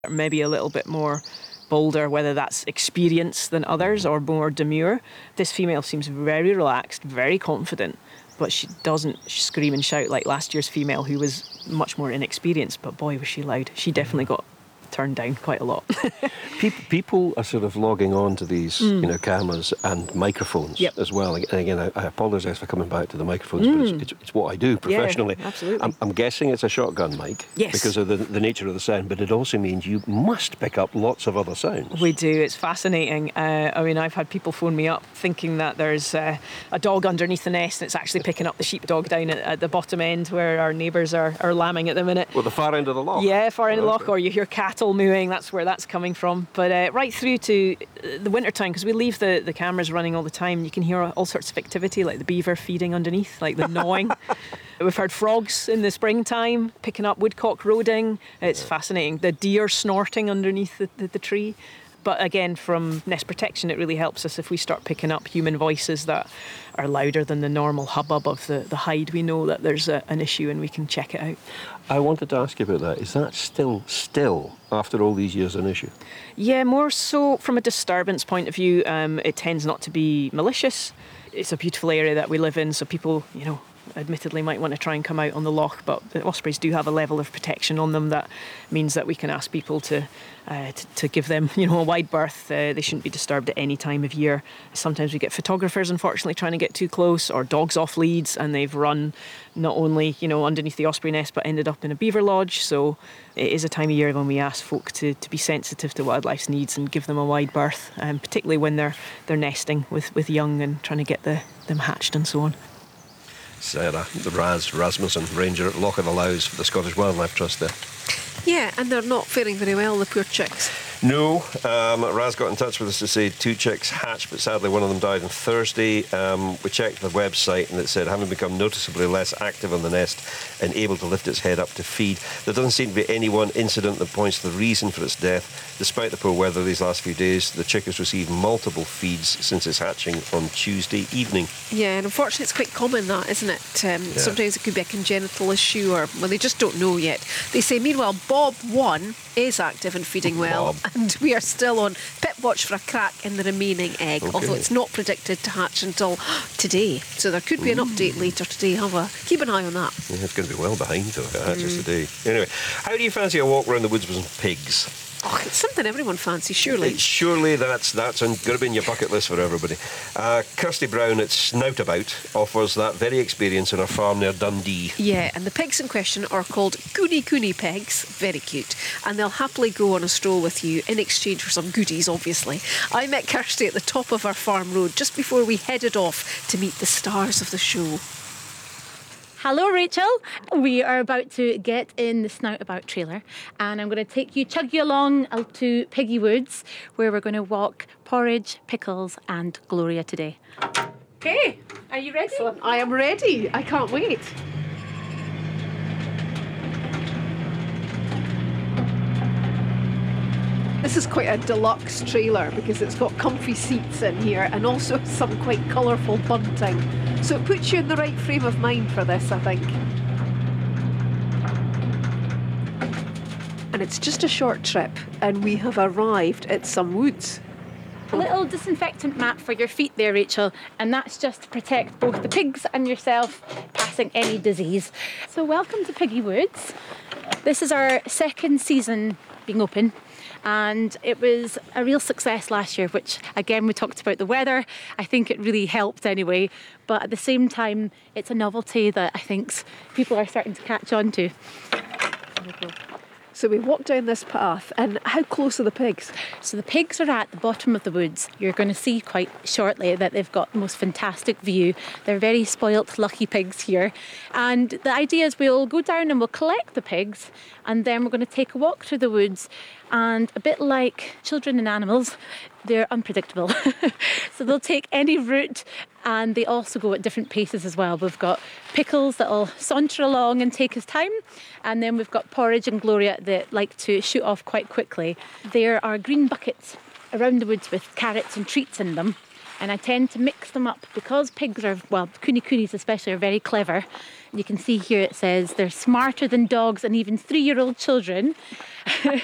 maybe a little bit more bolder, whether that's experience than others or more demure. This female seems very relaxed, very confident, but she doesn't scream and shout like last year's female, who was much more inexperienced, but boy was she loud. She definitely got turned down quite a lot. People are sort of logging on to these cameras and microphones as well. And again, I apologise for coming back to the microphones, but it's what I do professionally. Yeah, absolutely. I'm guessing it's a shotgun mic because of the nature of the sound, but it also means you must pick up lots of other sounds. We do. It's fascinating. I've had people phone me up thinking that there's a dog underneath the nest and it's actually picking up the sheepdog down at the bottom end where our neighbours are lambing at the minute. Well, the far end of the loch. Yeah, far end of the loch, or you hear cattle mooing, that's where that's coming from. But right through to the winter time, because we leave the cameras running all the time, you can hear all sorts of activity, like the beaver feeding underneath, like the gnawing. We've heard frogs in the springtime, picking up woodcock roding. It's fascinating. The deer snorting underneath the tree. But again, from nest protection, it really helps us if we start picking up human voices that are louder than the normal hubbub of the hide. We know that there's an issue and we can check it out. I wanted to ask you about that. Is that still, after all these years, an issue? Yeah, more so from a disturbance point of view. It tends not to be malicious. It's a beautiful area that we live in, so people, admittedly might want to try and come out on the loch, but the ospreys do have a level of protection on them that means that we can ask people to give them, a wide berth. They shouldn't be disturbed at any time of year. Sometimes we get photographers, unfortunately, trying to get too close, or dogs off leads, and they've run not only, underneath the osprey nest, but ended up in a beaver lodge. So it is a time of year when we ask folk to be sensitive to wildlife's needs and give them a wide berth, particularly when they're nesting with young and trying to get them hatched and so on. Sarah, the Rasmussen, ranger at Loch of the Lows for the Scottish Wildlife Trust there. Yeah, and they're not faring very well, the poor chicks. No, Raz got in touch with us to say 2 chicks hatched, but sadly one of them died on Thursday. We checked the website and it said, having become noticeably less active on the nest and able to lift its head up to feed. There doesn't seem to be any one incident that points to the reason for its death. Despite the poor weather these last few days, the chick has received multiple feeds since its hatching on Tuesday evening. Yeah, and unfortunately it's quite common, that, isn't it? Sometimes it could be a congenital issue, or, they just don't know yet. They say, meanwhile, Bob 1 is active and feeding well. Bob. And we are still on pip watch for a crack in the remaining egg, although it's not predicted to hatch until today. So there could be an update later today. Keep an eye on that. Yeah, it's going to be well behind till it hatches today. Anyway, how do you fancy a walk around the woods with some pigs? Oh, it's something everyone fancies, surely. Surely that's going to be in your bucket list for everybody. Kirsty Brown at Snautabout offers that very experience on her farm near Dundee. Yeah, and the pigs in question are called Cooney pigs. Very cute. And they'll happily go on a stroll with you in exchange for some goodies, obviously. I met Kirsty at the top of our farm road just before we headed off to meet the stars of the show. Hello, Rachel. We are about to get in the Snautabout trailer and I'm going to chug you along to Piggy Woods, where we're going to walk Porridge, Pickles and Gloria today. Okay, are you ready? Excellent. I am ready. I can't wait. This is quite a deluxe trailer because it's got comfy seats in here and also some quite colourful bunting. So it puts you in the right frame of mind for this, I think. And it's just a short trip and we have arrived at some woods. A little disinfectant mat for your feet there, Rachel, and that's just to protect both the pigs and yourself passing any disease. So welcome to Piggy Woods. This is our second season being open. And it was a real success last year, which, again, we talked about the weather. I think it really helped anyway. But at the same time, it's a novelty that I think people are starting to catch on to. So we walk down this path, and how close are the pigs? So the pigs are at the bottom of the woods. You're going to see quite shortly that they've got the most fantastic view. They're very spoilt, lucky pigs here. And the idea is we'll go down and we'll collect the pigs, and then we're going to take a walk through the woods. And a bit like children and animals, they're unpredictable. So they'll take any route, and they also go at different paces as well. We've got Pickles that'll saunter along and take his time, and then we've got Porridge and Gloria that like to shoot off quite quickly. There are green buckets around the woods with carrots and treats in them, and I tend to mix them up because pigs are, coonies especially, are very clever. You can see here it says they're smarter than dogs and even 3-year-old children.